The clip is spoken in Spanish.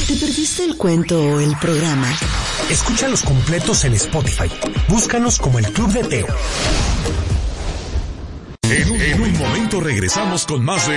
¿Te perdiste el cuento o el programa? Escúchalos completos en Spotify. Búscanos como el Club de Teo. En un momento regresamos con más de